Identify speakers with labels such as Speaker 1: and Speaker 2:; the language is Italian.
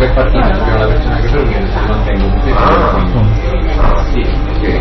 Speaker 1: tre partite, abbiamo la versione che proprio si mantengono tutti. Sì,